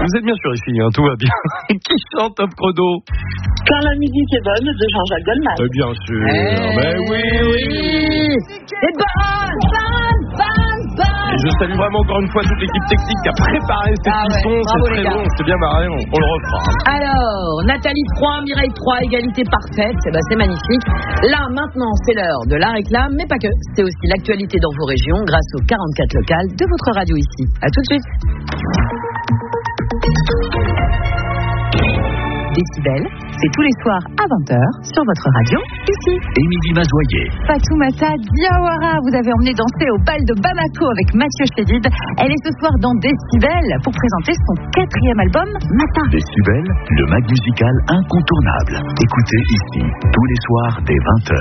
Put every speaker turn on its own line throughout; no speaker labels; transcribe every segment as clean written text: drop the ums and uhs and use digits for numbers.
Vous êtes bien sûr ici, hein, tout va bien. Qui chante Top Chrono?
Quand la musique est bonne, de Jean-Jacques Goldman.
Bien sûr. Mais oui.
C'est bonne.
Et je salue vraiment encore une fois toute l'équipe technique qui a préparé cette émission.
Bravo,
c'est très bon, c'est bien marré, on le refera.
Alors, Nathalie 3, Mireille 3, égalité parfaite, c'est magnifique. Là, maintenant, c'est l'heure de la réclame, mais pas que. C'est aussi l'actualité dans vos régions grâce aux 44 locales de votre radio ici. À tout de suite. Décibel, c'est tous les soirs à 20h sur votre radio, ici.
Émilie Mazoyer.
Fatoumata Diawara, vous avez emmené danser au bal de Bamako avec Mathieu Chédid. Elle est ce soir dans Décibel pour présenter son 4e album, Matin.
Décibel, le mag musical incontournable. Écoutez ici, tous les soirs dès 20h.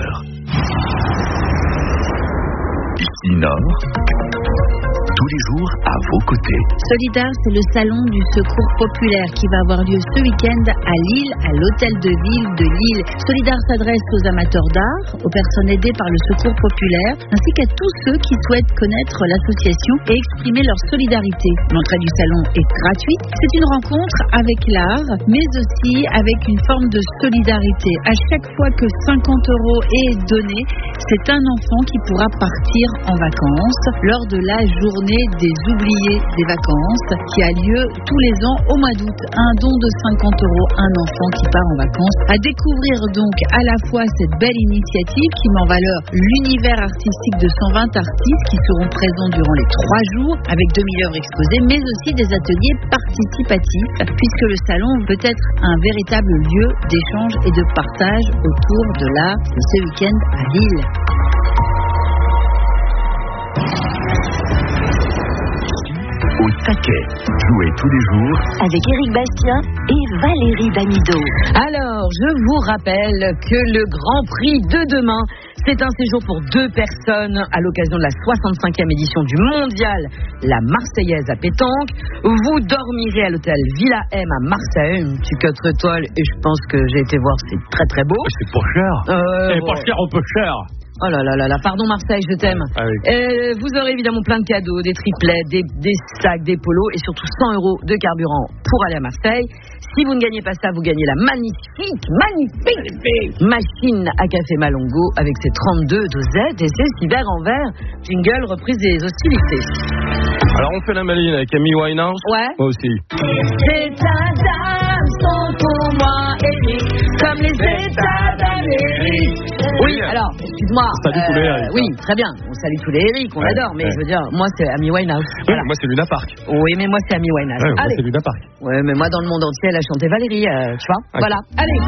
Ici Nord, tous les jours à vos côtés.
Solidar, c'est le salon du secours populaire qui va avoir lieu ce week-end à Lille, à l'hôtel de ville de Lille. Solidar s'adresse aux amateurs d'art, aux personnes aidées par le secours populaire, ainsi qu'à tous ceux qui souhaitent connaître l'association et exprimer leur solidarité. L'entrée du salon est gratuite. C'est une rencontre avec l'art, mais aussi avec une forme de solidarité. À chaque fois que 50 € est donné, c'est un enfant qui pourra partir en vacances lors de la journée des oubliés des vacances qui a lieu tous les ans au mois d'août. Un don de 50 €, un enfant qui part en vacances. À découvrir donc à la fois cette belle initiative qui met en valeur l'univers artistique de 120 artistes qui seront présents durant les 3 jours avec 2000 œuvres exposées, mais aussi des ateliers participatifs puisque le salon peut être un véritable lieu d'échange et de partage autour de l'art ce week-end à Lille.
Au taquet, jouez tous les jours
Avec Éric Bastien et Valérie Damido.
Alors, je vous rappelle que le Grand Prix de demain, c'est un séjour pour 2 personnes à l'occasion de la 65e édition du Mondial, la Marseillaise à pétanque. Vous dormirez à l'hôtel Villa M à Marseille, une petite 4 étoiles, et je pense que j'ai été voir, c'est très très beau.
C'est pas cher. C'est pas cher, un peu cher.
Oh là là là là, pardon Marseille, je t'aime.
Ah oui.
Vous aurez évidemment plein de cadeaux, des triplets, des sacs, des polos et surtout 100 € de carburant pour aller à Marseille. Si vous ne gagnez pas ça, vous gagnez la magnifique machine à café Malongo avec ses 32 dosettes et ses cyber en verre. Jingle, reprise des hostilités.
Alors on fait la maline avec Amy Winehouse.
Ouais.
Moi aussi.
Les états d'âme sont pour moi, Eric, comme les états d'Amérique. Oui, alors, excuse-moi.
Salut tous les Eric.
Oui, très bien. On salue tous les Eric, on l'adore. Mais je veux dire, moi, c'est Amy Winehouse. Voilà.
Moi, c'est Luna Park.
Oui, mais moi, c'est Amy Winehouse.
Moi,
Allez.
c'est Luna Park.
Ouais, mais moi, dans le monde entier, elle a chanté Valérie, tu vois.
Okay.
Voilà. Allez.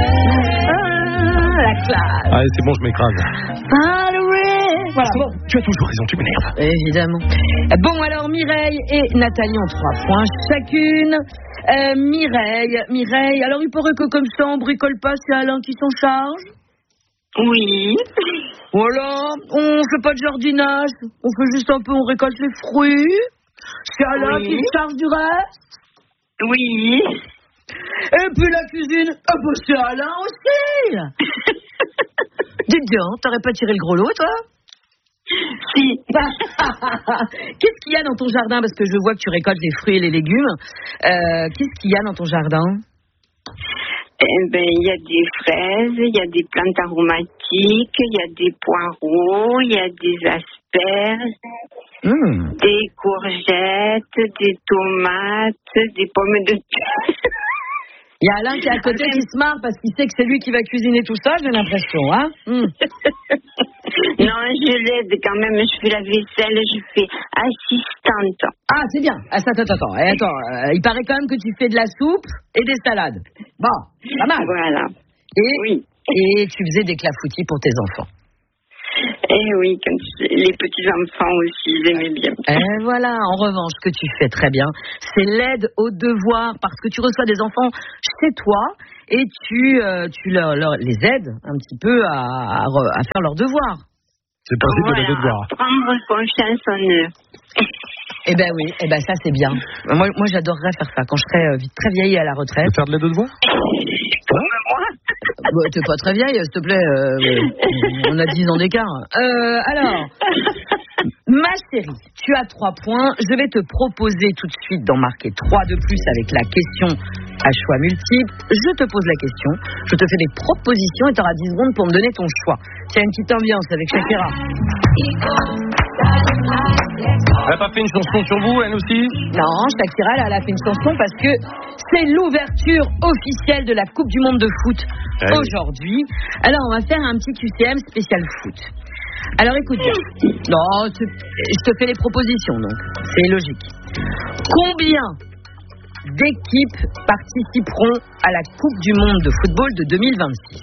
La classe.
Allez, c'est bon, je m'écrase.
Valérie. Voilà, bon.
Tu as toujours raison, tu m'énerves.
Évidemment. Bon, alors, Mireille et Nathalie ont 3 points chacune. Mireille, alors il paraît que comme ça, on bricole pas, c'est Alain qui s'en charge?
Oui.
Voilà, on fait pas de jardinage, on fait juste un peu, on récolte les fruits. C'est Alain qui se charge du reste.
Oui.
Et puis la cuisine, c'est Alain aussi. Dites donc, t'aurais pas tiré le gros lot, toi?
Si.
Qu'est-ce qu'il y a dans ton jardin? Parce que je vois que tu récoltes les fruits et les légumes. Qu'est-ce qu'il y a dans ton jardin?
Il y a des fraises, il y a des plantes aromatiques, il y a des poireaux, il y a des asperges, des courgettes, des tomates, des pommes de terre.
Il y a Alain qui est à côté qui se marre parce qu'il sait que c'est lui qui va cuisiner tout ça, j'ai l'impression, hein.
Non, je l'aide quand même, je fais la vaisselle, je fais assistante.
Ah, c'est bien. Attends. Il paraît quand même que tu fais de la soupe et des salades. Bon, pas mal.
Voilà.
Et tu faisais des clafoutis pour tes enfants.
Eh oui, comme les petits-enfants aussi, ils aimaient bien.
Et voilà, en revanche, ce que tu fais très bien, c'est l'aide aux devoirs, parce que tu reçois des enfants chez toi et tu les aides un petit peu à faire leurs devoirs.
C'est pas possible de les devoirs.
Prendre confiance en eux.
Eh ben oui, ça c'est bien. Moi j'adorerais faire ça quand je serai très vieille et à la retraite.
De faire de l'aide aux devoirs?
Comme moi.
T'es pas très vieille, s'il te plaît. On a 10 ans d'écart. Alors, Ma chérie, tu as 3 points. Je vais te proposer tout de suite d'en marquer 3 de plus avec la question à choix multiples. Je te pose la question, je te fais des propositions et tu auras 10 secondes pour me donner ton choix. Tiens, une petite ambiance avec Shakira.
Elle n'a pas fait une chanson sur vous, elle aussi?
Non, Shakira, elle a fait une chanson parce que c'est l'ouverture officielle de la Coupe du Monde de foot aujourd'hui. Alors, on va faire un petit QCM spécial foot. Alors, écoute bien. Non, je te fais les propositions, donc. C'est logique. Combien d'équipes participeront à la Coupe du Monde de football de 2026?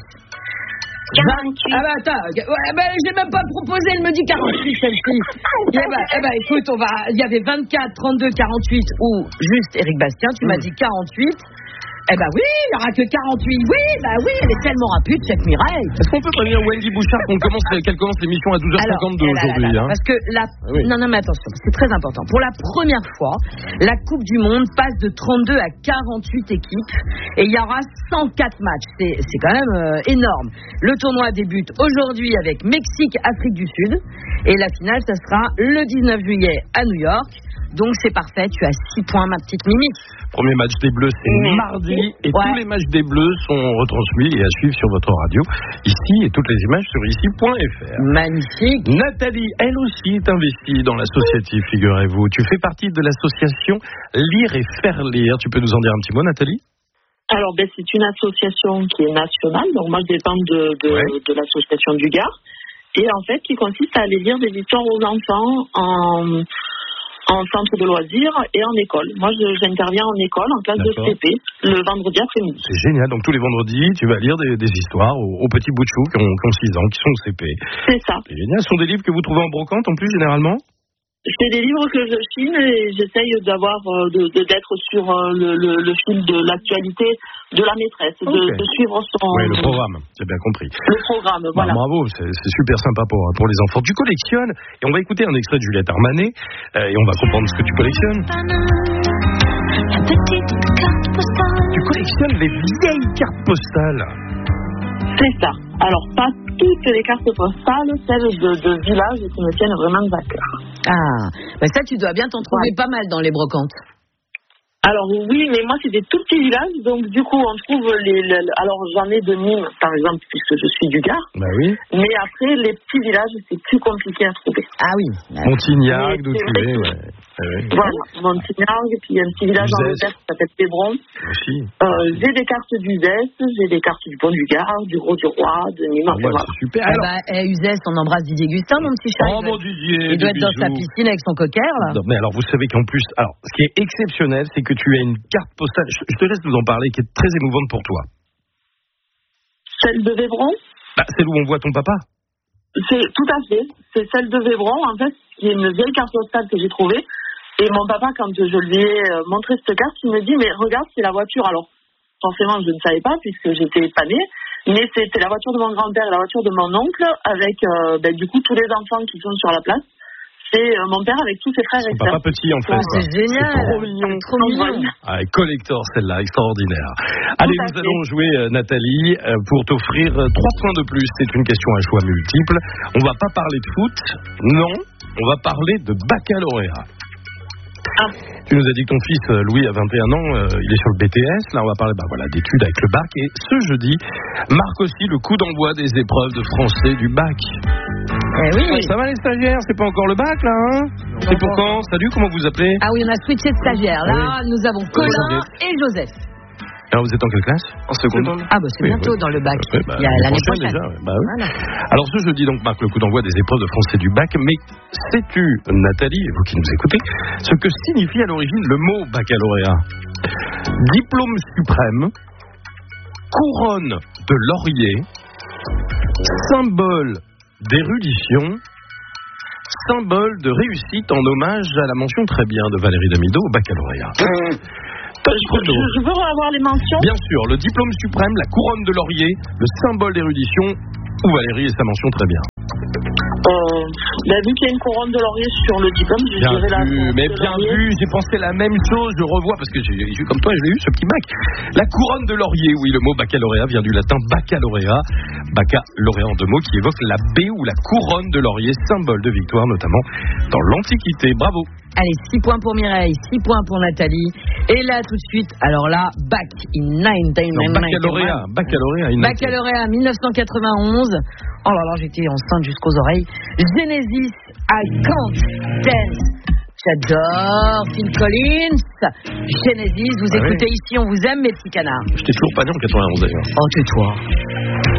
48.
Ah bah attends, j'ai même pas proposé, elle me dit 48 celle-ci. Écoute, il y avait 24, 32, 48 ou juste Éric Bastien, tu m'as dit 48. Oui, il n'y aura que 48. Oui, elle est tellement rapide, cette Mireille.
Est-ce qu'on peut prévenir Wendy Bouchard qu'elle commence l'émission à 12h52 aujourd'hui
Parce que non, mais attention, c'est très important. Pour la première fois, la Coupe du Monde passe de 32 à 48 équipes et il y aura 104 matchs. C'est quand même énorme. Le tournoi débute aujourd'hui avec Mexique, Afrique du Sud et la finale, ça sera le 19 juillet à New York. Donc c'est parfait, tu as 6 points, ma petite Mimi.
Premier match des Bleus, c'est mardi. Et tous les matchs des Bleus sont retransmis et à suivre sur votre radio. Ici, et toutes les images sur ici.fr.
Magnifique.
Nathalie, elle aussi, est investie dans l'associatif, figurez-vous. Tu fais partie de l'association Lire et Faire Lire. Tu peux nous en dire un petit mot, Nathalie?
Alors, c'est une association qui est nationale. Donc, moi, je dépends de l'association du Gard. Et en fait, qui consiste à aller lire des histoires aux enfants en centre de loisirs et en école. Moi, j'interviens en école, en classe de CP, le vendredi après-midi.
C'est génial. Donc, tous les vendredis, tu vas lire des histoires aux petits bouts de chou qui ont 6 ans, qui sont au CP.
C'est ça.
C'est génial. Ce sont des livres que vous trouvez en brocante, en plus, généralement?
C'est des livres que je chine et j'essaye d'être sur le fil de l'actualité de la maîtresse, de suivre son...
Oui, le programme, j'ai bien compris.
Le programme, voilà.
Bravo, c'est super sympa pour les enfants. Tu collectionnes, et on va écouter un extrait de Juliette Armanet, et on va comprendre ce que tu collectionnes. Tu collectionnes les vieilles cartes postales.
C'est ça. Alors, pas toutes les cartes postales, celles de village qui me tiennent vraiment à cœur.
Ah, ça, tu dois bien t'en trouver pas mal dans les brocantes.
Alors oui, mais moi c'est des tout petits villages, donc du coup on trouve alors j'en ai de Nîmes par exemple puisque je suis du Gard.
Bah oui.
Mais après les petits villages c'est plus compliqué à trouver.
Ah oui.
Montignac, d'où tu es.
Voilà, Montignac, et puis il y a un petit village en Lozère qui s'appelle Pébron.
Aussi.
J'ai des cartes d'Uzès, j'ai des cartes du Pont du Gard, du Gros-du-Roi, de Nîmes.
C'est super.
Uzès, on embrasse Didier Gustin, mon petit chat.
Oh mon Didier.
Il doit être dans sa piscine avec son cocker là.
Non, mais alors vous savez qu'en plus, ce qui est exceptionnel, c'est que tu as une carte postale, je te laisse nous en parler, qui est très émouvante pour toi.
Celle de Vébron?
Celle où on voit ton papa.
C'est tout à fait. C'est celle de Vébron, en fait, qui est une vieille carte postale que j'ai trouvée. Et mon papa, quand je lui ai montré cette carte, il me dit, mais regarde, c'est la voiture. Alors, forcément, je ne savais pas, puisque j'étais pas née, mais c'était la voiture de mon grand-père et la voiture de mon oncle, avec, du coup, tous les enfants qui sont sur la place. C'est mon père avec tous ses frères et sœurs.
Papa petit en fait.
C'est génial.
C'est trop mignon.
Trop mignon.
Collector celle-là, extraordinaire. Allez, nous allons jouer Nathalie pour t'offrir 3 points de plus. C'est une question à choix multiples. On va pas parler de foot, non. On va parler de baccalauréat. Tu nous as dit que ton fils Louis a 21 ans, il est sur le BTS. Là, on va parler d'études avec le bac. Et ce jeudi marque aussi le coup d'envoi des épreuves de français du bac.
Oui.
Ça va les stagiaires? C'est pas encore le bac là, hein? C'est pour quand? Salut, comment vous appelez?
Ah oui, on a switché de stagiaires. Là, nous avons Colin et Joseph.
Alors vous êtes en quelle classe? En seconde.
Ah c'est bientôt dans le bac. Il y a l'année prochaine.
Déjà, Voilà. Alors ce jeudi donc marque le coup d'envoi des épreuves de français du bac. Mais sais-tu, Nathalie, vous qui nous écoutez, ce que signifie à l'origine le mot baccalauréat? Diplôme suprême, couronne de laurier, symbole d'érudition, symbole de réussite en hommage à la mention très bien de Valérie Damido au baccalauréat.
Je veux avoir les mentions.
Bien sûr, le diplôme suprême, la couronne de laurier, le symbole d'érudition, où Valérie et sa mention très bien.
Vu qu'il y a une couronne de laurier sur le diplôme, je dirais la couronne
mais
de
bien
laurier.
vu, j'ai pensé la même chose, je revois, parce que j'ai comme toi, je l'ai eu, ce petit bac. La couronne de laurier, oui, le mot baccalauréat vient du latin baccalauréat. Baccalauréat en 2 mots qui évoque la baie ou la couronne de laurier, symbole de victoire, notamment dans l'Antiquité. Bravo.
Allez, 6 points pour Mireille, 6 points pour Nathalie. Et là, tout de suite, alors là, bac in 1991. Baccalauréat 1991. Oh là là, j'étais enceinte jusqu'aux oreilles. Genesis, I Can't Dance. J'adore Phil Collins. Genesis, vous écoutez ici, on vous aime, mes petits canards.
J'étais toujours pas né en 91 d'ailleurs.
Oh, tais-toi.